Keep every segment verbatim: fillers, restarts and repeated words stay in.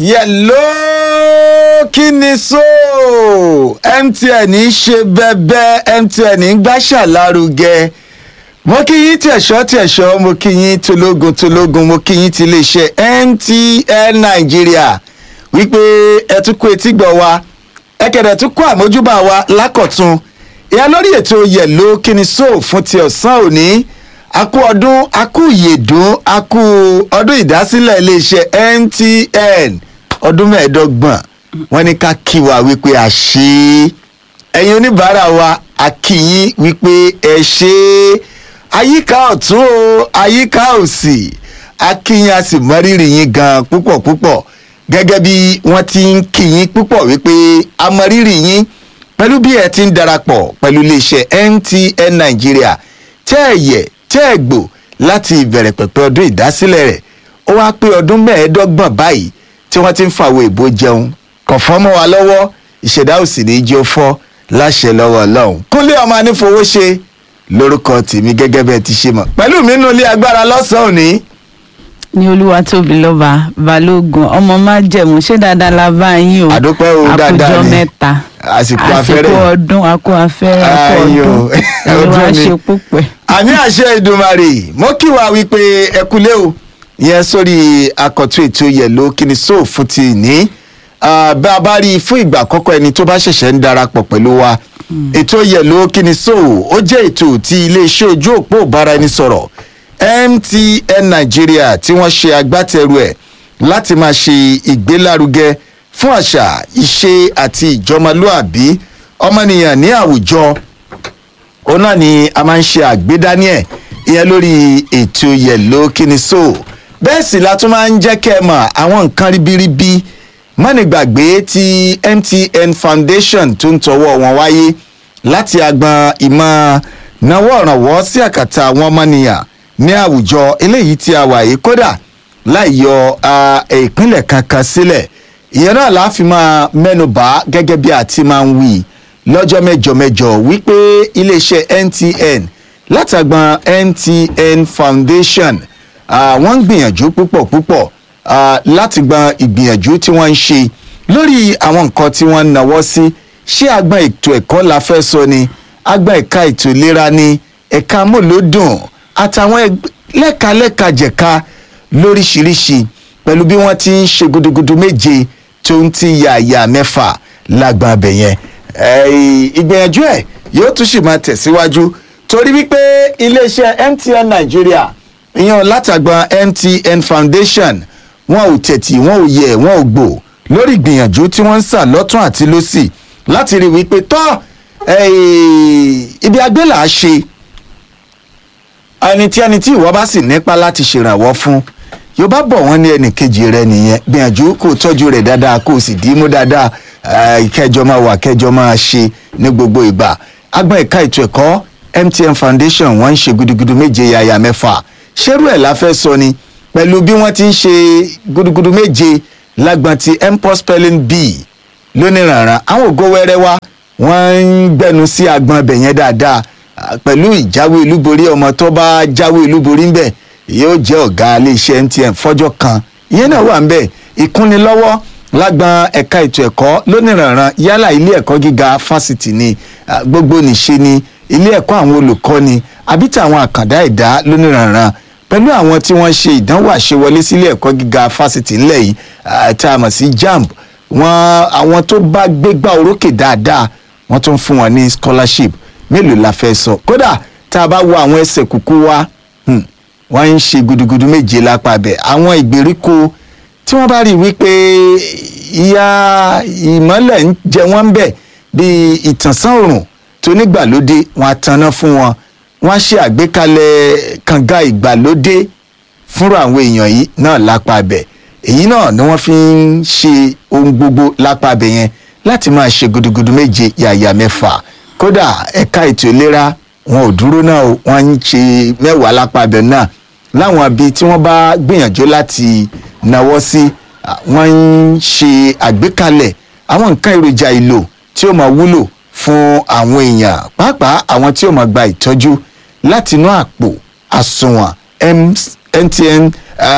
yẹ̀ló kí ni so M T N ń ṣe bẹ́bẹ́ M T N ń gbàṣà lárugẹ mo kí yín tẹ̀ṣọ́ tẹ̀ṣọ́ mo kí yín tológun tológun mo kí yín ti iléeṣẹ́ M T N Nàìjíríà wípé ẹ tún kó etí gbọ́ wa ẹ kẹ̀dẹ̀ tún kó àmójúbà wa lákọ̀tun ìyá lórí ètò yẹ̀ló kí ni so fún ti ọ̀sán òní akú ọdún akú ìyèdún akú ọdún ìdásílẹ̀ iléeṣẹ́ M T N ọdún mẹ́ẹ̀ẹ́dọ́gbọ̀n wọ́n ní ká kí wa wípé a ṣe é ẹ̀yin oníbàárà wa a kí yín wípé ẹ ṣe é àyíká ọ̀tún o àyíká òsì a kí yín a sì mọrírì yín gan púpọ̀ púpọ̀ gẹ́gẹ́ bí wọ́n ti ń kí yín púpọ̀ wípé a mọrírì yín pẹ̀lú bí ẹ ti ń darapọ̀ pẹ̀lú iléeṣẹ́ M T N Nàìjíríà tẹ́ ẹ yẹ tẹ́ ẹ gbò láti ìbẹ̀rẹ̀ pẹ̀pẹ̀ ọdún ìdásílẹ̀ rẹ̀ ó wá pé ọdún mẹ́ẹ̀ẹ́dọ́gbọ̀n báyìí tí wọ́n ti ń fàwọ̀ ìbò jẹun kò fọ́ mọ́ wa lọ́wọ́ ìṣẹ̀dá òsì ní í jẹ́ ó fọ́ láṣẹ lọ́wọ́ Ọlọ́run Kúnlé ọmọ anífowóṣe lórúkọ tèmi gẹ́gẹ́ bẹ́ẹ̀ ti ṣe mọ̀ pẹ̀lú mi nínú ilé agbára lọ́sàn-án òní. ní Olúwatóbilọ́ba Balógun ọmọ májẹ̀mú ṣé dáadáa la bá yín o àdúpẹ́ o dáadáa ni àkójọ mẹ́ta àsìkò afẹ́rẹ́ àsìkò ọdún àkó afẹ́rẹ́ àkó ọdún olúwa ṣe púpẹ̀. àmì àṣẹ Ìdùmarè mo kí wa wípé ẹ kúlé o yẹn sórí àkọ́tún ètò yẹ̀ló kíni so fún ti ní bá a bá rí i fún ìgbà àkọ́kọ́ ẹni tó bá ṣẹ̀ṣẹ̀ ń darapọ̀ pẹ̀lú wa ètò yẹ̀ló kíni so ó jẹ́ ètò tí iléeṣẹ́ ojú òpó ìbáraẹnisọ̀rọ̀ M T N Nàìjíríà tí wọ́n ṣe agbátẹrù ẹ̀ láti máa ṣe ìgbélárugẹ fún àṣà ìṣe àti ìjọmọlúàbí ọmọnìyàn ní àwùjọ òun náà ni a máa ń ṣe àgbédání ẹ̀ ìyẹn lórí ètò yẹ̀ló kíni so bẹ́ẹ̀ sì la tún máa ń jẹ́ kẹ́ ẹ mọ̀ àwọn nǹkan ribiribi mọ́nìgbàgbé tí M T N Foundation tó ń tọwọ́ wọn wáyé láti agbọn ìmọ̀ náwó ọ̀rànwọ́ sí àkàtà àwọn ọmọnìyàn ní àwùjọ eléyìí tí a wà yìí kódà láì yọ ìpínlẹ̀ kankan sílẹ̀ ìyẹn náà la fi máa mẹ́nu bà gẹ́gẹ́ bí a ti máa ń wí lọ́jọ́ mẹ́jọ mẹ́jọ wípé iléeṣẹ́ M T N látàgbọn M T N Foundation wọ́n ń gbìyànjú púpọ̀ púpọ̀ láti gbọn ìgbìyànjú tí wọ́n ń ṣe lórí àwọn nǹkan tí wọ́n ń nawọ́ sí ṣé agbọn ètò ẹ̀kọ́ la fẹ́ sọ ni agbọn ẹ̀ka ètò ìlera ni ẹ̀ka mọ́lódùn àtàwọn lẹ́kalẹ́ka jẹ̀ka lóríṣiríṣi pẹ̀lú bí wọ́n ti ń ṣe gudugudu méje tó ń ti yàyà mẹ́fà lágbọn abẹ yẹn ìgbìyànjú ẹ̀ yóò tún sì máa tẹ̀síwájú torí wípé iléeṣẹ́ M T N Nàìjíríà ìyẹn látàgbọn M T N Foundation wọn ò tẹ̀tì wọn ò yẹ̀ wọn ò gbò lórí ìgbìyànjú tí wọ́n ń sà lọ́tún àti lósì láti rí wípé tọ́ ibi agbélà á ṣe ẹni tí ẹni tí ìwọ bá sì nípa láti ṣèrànwọ́ fún yóò bá bọ̀ wọ́n ní ẹnì kejì rẹ nìyẹn gbìyànjú kó tọ́jú rẹ̀ dáadáa kó o sì dì í mú dáadáa kẹjọ máa wà kẹjọ máa ṣe ní gbogbo ìgbà agbọn ẹ̀ka ètò ẹ̀kọ́ M T N Foundation wọ́n ń ṣe gudugudu méje yàyà mẹ́fà ṣerú ẹ̀ la fẹ́ sọ ni pẹ̀lú bí wọ́n ti ń ṣe gudugudu méje lágbọn ti mpox spelling bee lóníranran àwọn ògo wẹ́rẹ́ wa wọ́n ń gbẹnu sí agbọn ibẹ̀ yẹn dáadáa pẹ̀lú ìjáwé olúborí ọmọ tó bá jáwé olúborí ńbẹ̀ yóò jẹ́ ọ̀gá iléeṣẹ́ M T N fọ́jọ́ kan ìyẹn náà wà ńbẹ̀ ìkúnnilọ́wọ́ lágbọn ẹ̀ka ètò ẹ̀kọ́ lóníranran yálà ilé ẹ̀kọ́ gíga fásitì ni gbogbo nìṣe ni ilé ẹ̀kọ́ àwọn olùkọ́ni àbí tàwọn àkàndá ẹ̀dá lóníranran pẹ̀lú àwọn tí wọ́n ṣe ìdánwò àṣewọlé sílé ẹ̀kọ́ gíga fásitì ńlẹ̀ yìí tá a mọ̀ sí JAMB wọn àwọn tó bá gbégbá orókè dáadáa wọ́n tún fún wọn ní scholarship mélòó la fẹ́ sọ kódà tá a bá wo àwọn ẹsẹ̀ kúkú wa wọ́n ń ṣe gudugudu méje lápá bẹ̀ àwọn ìgbèríko tí wọ́n bá rí wípé ìyà ìmọ́lẹ̀ ń jẹ wọ́n ń bẹ̀ bíi ìtànsán òrùn tó nígbàlódé wọn á tanná fún wọn wọ́n á ṣe àgbékalẹ̀ kànga ìgbàlódé fúnra àwọn èèyàn yìí náà lápá abẹ èyí náà ni wọ́n fi ń ṣe ohun gbogbo lápá abẹ yẹn láti máa ṣe gudugudu méje yàyà mẹ́fà kódà ẹ̀ka ètò ìlera wọn ò dúró náà wọ́n ń ṣe mẹ́wàá lápá abẹ náà láwọn ibi tí wọ́n bá gbìyànjú láti náwó sí wọ́n ń ṣe àgbékalẹ̀ àwọn nǹkan èròjà ìlò tí ó máa wúlò fún àwọn èèyàn pàápàá àwọn tí ó máa gba ìtọ́jú láti inú àpò àsùnwọ̀n M T N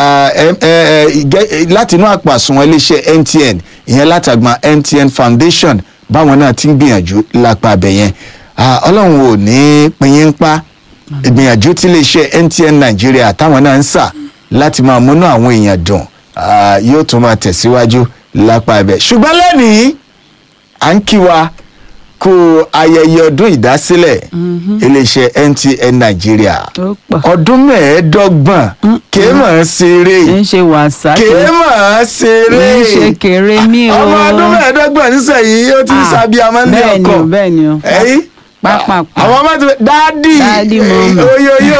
láti inú àpò àsùnwọ̀n iléeṣẹ́ M T N ìyẹn látàgbà M T N Foundation báwọn náà ti ń gbìyànjú lápá abẹ yẹn ọlọ́run ò ní pinyín pa ìgbìyànjú tí iléeṣẹ́ M T N Nàìjíríà táwọn náà ń sà láti máa múnú àwọn èèyàn dùn yóò tún máa tẹ̀síwájú lápá abẹ ṣùgbọ́n lẹ́nìí à ń kí wa kú ayẹyẹ ọdún ìdásílẹ̀ iléeṣẹ́ M T N Nàìjíríà ọdún mẹ́ẹ̀ẹ́dọ́gbọ̀n kèé mọ̀ ọ́n ṣeré kèé mọ̀ ọ́n ṣeré ọmọ ọdún mẹ́ẹ̀ẹ́dọ́gbọ̀n nísìnyí ó ti ń sábì amánlé ọkọ ẹ̀yìn àwọn ọmọ ti dáàdì oyoyo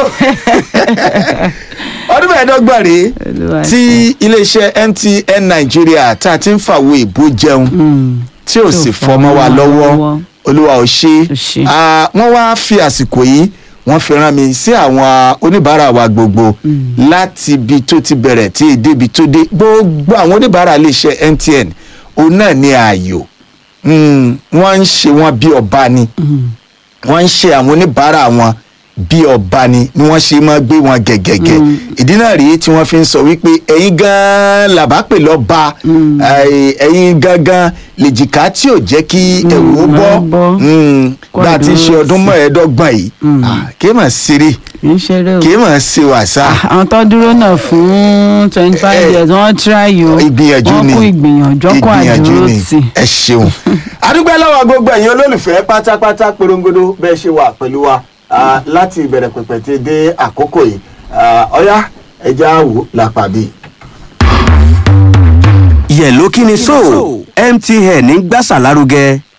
ọdún mẹ́ẹ̀ẹ́dọ́gbọ̀n rèé tí iléeṣẹ́ M T N Nàìjíríà tá a ti ń fàwọ̀ ìbò jẹun tí ò sì fọmọ wa lọ́wọ́ olúwa ò ṣe wọ́n wá fi àsìkò yìí wọ́n fi rán mi sí àwọn oníbàárà wa gbogbo láti ibi tó ti bẹ̀rẹ̀ tí èdè ibi tó dé gbogbo àwọn oníbàárà iléeṣẹ́ M T N òun náà ní ààyò wọ́n ń ṣe wọ́n bí ọba ni wọ́n ń ṣe àwọn oníbàárà wọn bí ọba ni ni wọ́n ṣe máa gbé wọn gẹ̀gẹ̀gẹ̀ ìdí náà rèé tí wọ́n fi ń sọ wípé ẹ̀yin gan-an làbá pè lọ́ba ẹ̀yin gangan lèjìká tí ò jẹ́ kí ẹ̀wù bọ́ bá a ti ṣe ọdún mọ́ẹ̀ẹ́dọ́gbọ̀n yìí kí mà ṣeré kí mà ṣe wàsá. àwọn tó dúró náà fún twenty five years wọ́n tíráyò ìgbìyànjú ni wọ́n kú ìgbìyànjú ọkọ̀ àdúró tì. ẹ ṣeun adúgbò lọ́wọ́ gbogbo ẹ̀yin olólùfẹ́ pátápátá porongodo bẹ́ẹ̀ ṣe wà pẹ̀lú wa láti ìbẹ̀rẹ̀ pẹ̀pẹ̀ tí dé àkókò yìí ọ̀yá ẹja wò lápàdé. yẹ̀lò kí ni so M T N ń gbàsà lárugẹ